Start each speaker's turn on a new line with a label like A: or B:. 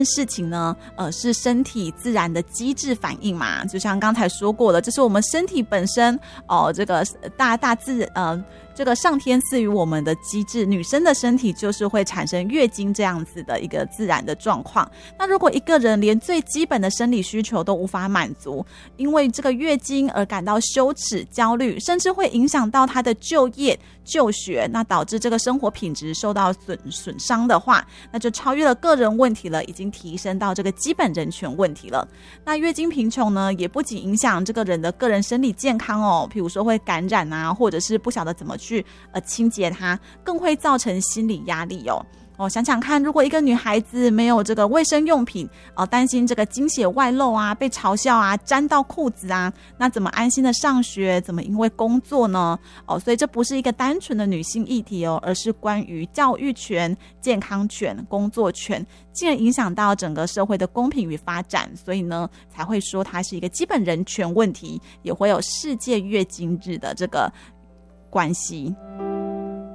A: 事情呢，是身体自然的机制反应嘛，就像刚才说过了，这是我们身体本身这个大自然这个上天赐予我们的机制，女生的身体就是会产生月经这样子的一个自然的状况。那如果一个人连最基本的生理需求都无法满足，因为这个月经而感到羞耻、焦虑，甚至会影响到他的就业、就学，那导致这个生活品质受到损伤的话，那就超越了个人问题了，已经提升到这个基本人权问题了。那月经贫穷呢，也不仅影响这个人的个人生理健康哦，譬如说会感染啊，或者是不晓得怎么去清洁它，更会造成心理压力哦。想想看，如果一个女孩子没有这个卫生用品，担心这个经血外漏啊，被嘲笑啊，沾到裤子啊，那怎么安心的上学？怎么因为工作呢？所以这不是一个单纯的女性议题而是关于教育权、健康权、工作权，进而影响到整个社会的公平与发展。所以呢，才会说它是一个基本人权问题，也会有世界月经日的这个关系。